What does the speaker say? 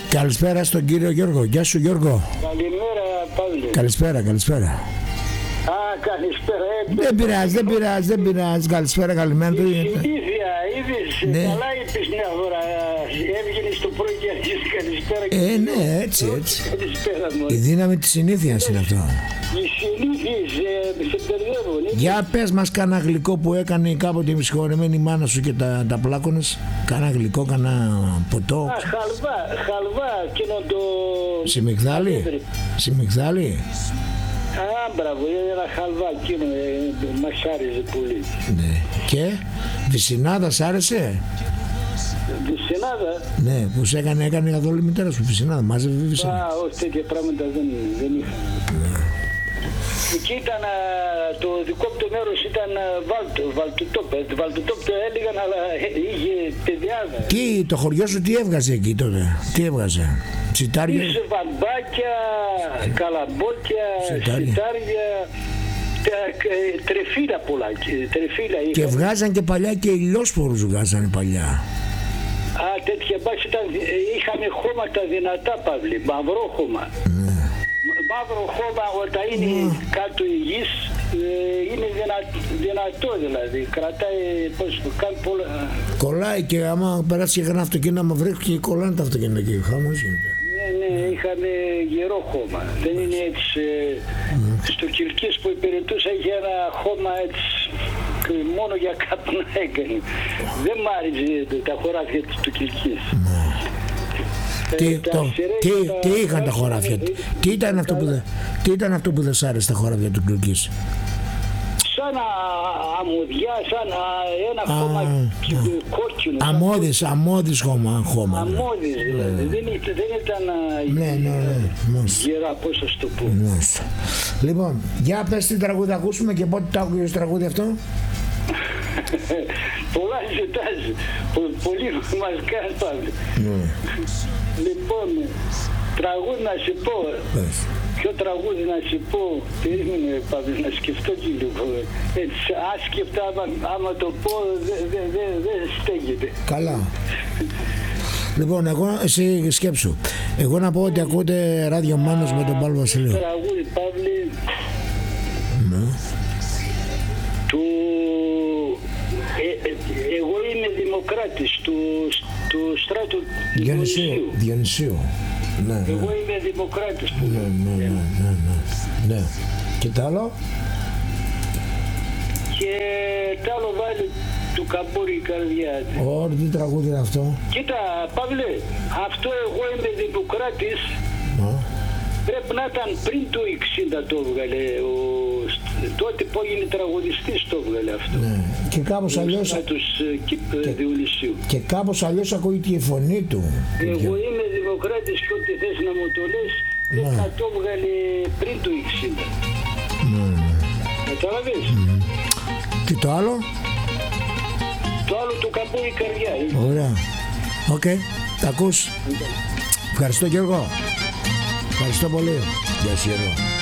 Καλησπέρα στον κύριο Γιώργο. Γεια σου Γιώργο. Καλημέρα Παύλη. Καλησπέρα. Καλησπέρα. Δεν πειράζει. Καλησπέρα, καλημέρα. Συνήθεια, είδες, Ναι. καλά είπες μια φορά. Έβγαινε στο πρωί και αρχίζει καλησπέρα. Ναι, έτσι. Καλησπέρα μου. Η δύναμη της συνήθειας είναι αυτό. Οι συνήθειες σε μπερδεύουν. Για πες μας κάνα γλυκό που έκανε κάποτε η συγχωρεμένη μάνα σου και τα πλάκωνες. Κάνα γλυκό, κάνα ποτό. Χαλβά, εκείνο το... Σιμιγδάλι. Μπράβο, ένα χαλβά εκείνο, μας άρεσε πολύ. Ναι. Και βυσσινάδα σ' άρεσε? Βυσσινάδα. Ναι, που σε έκανε καθόλου η μητέρα σου βυσσινάδα, μάζευε βυσσινάδα. Όχι, τέτοια πράγματα δεν είχα. Εκεί ήταν, το δικό μου το μέρος ήταν Βαλτοτόπ το έλεγαν, αλλά είχε παιδιάδα. Τι, το χωριό σου τι έβγαζε εκεί τότε, τι έβγαζε? Σιτάρια. Είχε βαλμπάκια, καλαμπόκια, σιτάρια, τρεφίλα πολλά. Και βγάζαν και παλιά και ηλιόσπορους βγάζανε παλιά. Τέτοια μπάξη ήταν, είχαμε χώματα δυνατά, Παύλη, μαυρό χώμα. Μαύρο χώμα όταν είναι κάτω η γης είναι δυνατό, δηλαδή κρατάει κάνει πολλά. Κολλάει και άμα περάσει και ένα αυτοκίνητο, άμα βρέχει και κολλάνε τα αυτοκίνητα εκεί, χαμός γίνεται. Ναι, είχαμε γερό χώμα, δεν είναι έτσι. Στο Κιλκής που υπηρετούσα είχε ένα χώμα έτσι μόνο για κάπου να έκανε. Δεν μ' άρεσε τα χωράφια του Κιλκής. Τι είχαν τα χωράφια? Τι ήταν αυτό που δεν σ' άρεσε τα χωράφια του Κιλκής? Σαν αμμουδιά, σαν ένα χώμα κόκκινο. Αμμώδης χώμα. Αμμώδης δηλαδή. Δεν ήταν γερά, πώς θα το πω. Λοιπόν, για πες τι τραγούδι ακούσουμε και πότε το άκουγες το τραγούδι αυτό? Πολλά ζητάζει. Πολύ μας κάνει πάλι. Λοιπόν, τραγούδι να σου πω. Ποιο τραγούδι να σου πω? Περίμενε Παύλη να σκεφτώ και λίγο. Έτσι, άσκεφτα άμα το πω δεν στέγεται. Καλά. Λοιπόν, εσύ σκέψου. Εγώ να πω ότι ακούτε Ράδιο Μάνος με τον Παύλο Βασιλείο. Τραγούδι Παύλη του... εγώ είμαι δημοκράτης του στράτου Διονυσίου. Ναι. Εγώ είμαι δημοκράτης που ναι. Και τ' άλλο? Και τ' άλλο βάλει του Καμπούρη η καρδιά. Τι τραγούδι είναι αυτό? Κοίτα Παύλε, αυτό εγώ είμαι δημοκράτης πρέπει να ήταν πριν το 60 το έβγαλε, τότε που έγινε τραγουδιστής το έβγαλε αυτό. Ναι. Και κάπως αλλιώς Διονυσίου. Και κάπως αλλιώς ακούγεται η φωνή του. Εγώ είμαι δημοκράτης και ό,τι θες να μου το λες πρέπει να το έβγαλε πριν το 60. Καταλαβες? Και το άλλο? Το άλλο του Καμπούρη η καρδιά. Ωραία. Οκ. Τα ακούς. Ευχαριστώ Γιώργο. Ευχαριστώ πολύ. Γεια σου Γιώργο.